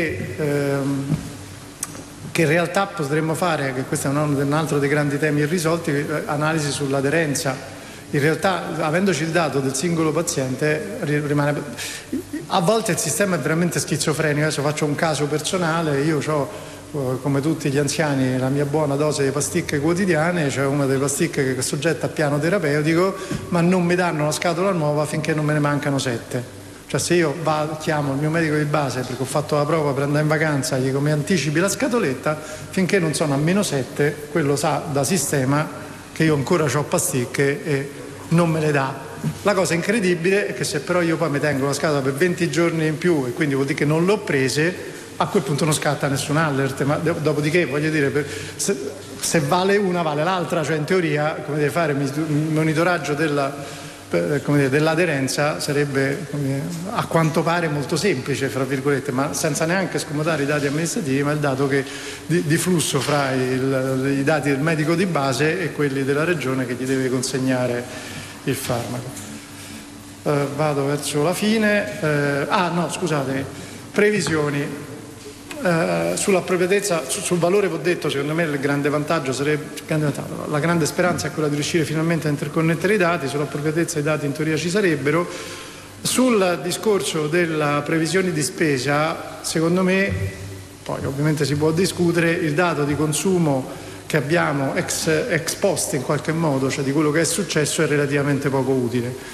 che in realtà potremmo fare, che questo è un altro dei grandi temi irrisolti, analisi sull'aderenza. In realtà, avendoci il dato del singolo paziente, rimane... A volte il sistema è veramente schizofrenico. Adesso faccio un caso personale: io ho, come tutti gli anziani, la mia buona dose di pasticche quotidiane. C'è una delle pasticche che è soggetta a piano terapeutico, ma non mi danno una scatola nuova finché non me ne mancano 7. Cioè, se io chiamo il mio medico di base perché ho fatto la prova per andare in vacanza, gli dico mi anticipi la scatoletta, finché non sono a -7, quello sa da sistema che io ancora ho pasticche e non me le dà. La cosa incredibile è che se però io poi mi tengo la scatola per 20 giorni in più, e quindi vuol dire che non l'ho prese, a quel punto non scatta nessun alert. Ma dopodiché, voglio dire, se vale una vale l'altra, cioè in teoria, come deve fare il monitoraggio dell'aderenza sarebbe, a quanto pare, molto semplice, fra virgolette, ma senza neanche scomodare i dati amministrativi, ma il dato di flusso fra i dati del medico di base e quelli della regione che gli deve consegnare il farmaco. Vado verso la fine. Previsioni. Sull'appropriatezza, sul valore, vi ho detto, secondo me il grande vantaggio sarebbe, la grande speranza è quella di riuscire finalmente a interconnettere i dati. Sull'appropriatezza i dati in teoria ci sarebbero. Sul discorso della previsione di spesa, secondo me, poi ovviamente si può discutere, il dato di consumo che abbiamo ex post in qualche modo, cioè di quello che è successo, è relativamente poco utile.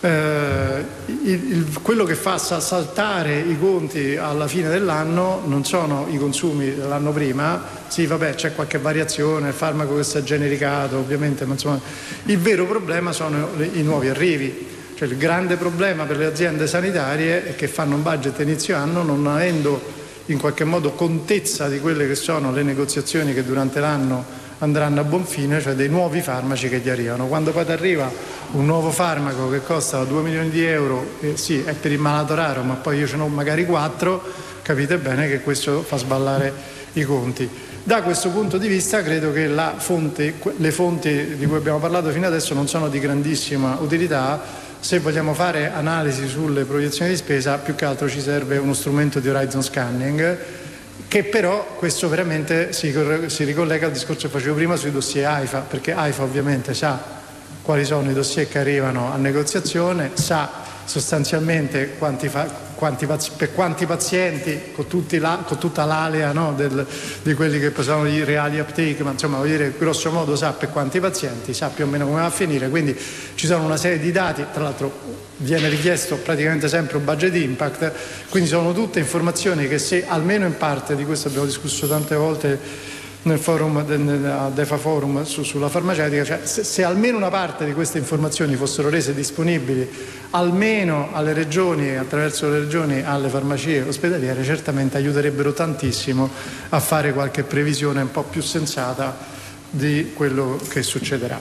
Quello che fa saltare i conti alla fine dell'anno non sono i consumi dell'anno prima. Sì, vabbè, c'è qualche variazione, il farmaco che si è genericato, ovviamente, ma insomma, il vero problema sono i nuovi arrivi. Cioè, il grande problema per le aziende sanitarie è che fanno un budget inizio anno, non avendo in qualche modo contezza di quelle che sono le negoziazioni che durante l'anno andranno a buon fine, cioè dei nuovi farmaci che gli arrivano. Quando poi ti arriva un nuovo farmaco che costa 2 milioni di euro, sì, è per il malato raro, ma poi io ce n'ho magari 4, capite bene che questo fa sballare i conti. Da questo punto di vista credo che le fonti di cui abbiamo parlato fino adesso non sono di grandissima utilità. Se vogliamo fare analisi sulle proiezioni di spesa, più che altro ci serve uno strumento di horizon scanning, che però questo veramente si ricollega al discorso che facevo prima sui dossier AIFA, perché AIFA ovviamente sa quali sono i dossier che arrivano a negoziazione, sa sostanzialmente per quanti pazienti, con tutta l'alea, no, di quelli che sono i reali uptake, ma insomma, voglio dire, grosso modo sa per quanti pazienti, sa più o meno come va a finire. Quindi ci sono una serie di dati, tra l'altro viene richiesto praticamente sempre un budget impact, quindi sono tutte informazioni che, se almeno in parte, di questo abbiamo discusso tante volte nel forum, a DEFA Forum sulla farmaceutica, cioè se almeno una parte di queste informazioni fossero rese disponibili almeno alle regioni, attraverso le regioni alle farmacie ospedaliere, certamente aiuterebbero tantissimo a fare qualche previsione un po' più sensata di quello che succederà.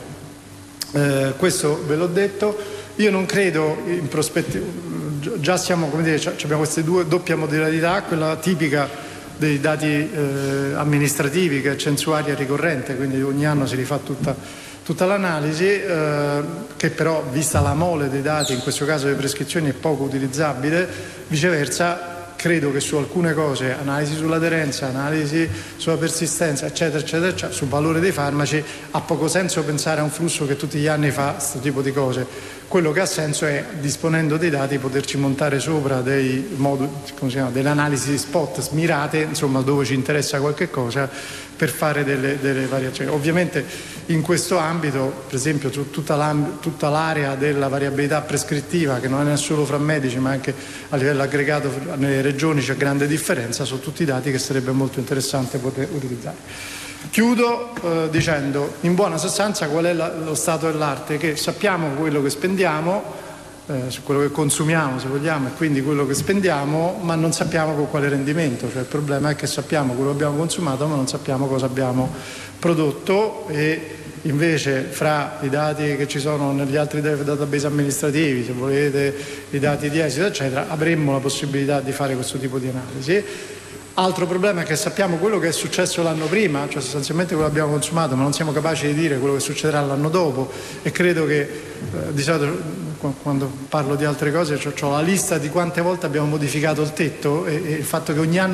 Questo ve l'ho detto. Io non credo in prospettiva, già siamo, come dire, abbiamo queste due doppia modalità, quella tipica dei dati amministrativi, che è censuaria ricorrente, quindi ogni anno si rifà tutta l'analisi, che però, vista la mole dei dati, in questo caso le prescrizioni, è poco utilizzabile. Viceversa, credo che su alcune cose, analisi sull'aderenza, analisi sulla persistenza, eccetera, sul valore dei farmaci, ha poco senso pensare a un flusso che tutti gli anni fa questo tipo di cose. Quello che ha senso è, disponendo dei dati, poterci montare sopra delle analisi spot smirate, insomma, dove ci interessa qualche cosa, per fare delle variazioni. Ovviamente in questo ambito, per esempio, su tutta l'area della variabilità prescrittiva, che non è solo fra medici ma anche a livello aggregato nelle regioni, c'è grande differenza, sono tutti dati che sarebbe molto interessante poter utilizzare. Chiudo dicendo, in buona sostanza, qual è lo stato dell'arte: che sappiamo quello che spendiamo, su quello che consumiamo, se vogliamo, e quindi quello che spendiamo, ma non sappiamo con quale rendimento. Cioè, il problema è che sappiamo quello che abbiamo consumato, ma non sappiamo cosa abbiamo prodotto. E invece, fra i dati che ci sono negli altri database amministrativi, se volete, i dati di esito, eccetera, avremmo la possibilità di fare questo tipo di analisi. Altro problema è che sappiamo quello che è successo l'anno prima, cioè sostanzialmente quello che abbiamo consumato, ma non siamo capaci di dire quello che succederà l'anno dopo. E credo che di solito, quando parlo di altre cose, ho la lista di quante volte abbiamo modificato il tetto, e il fatto che ogni anno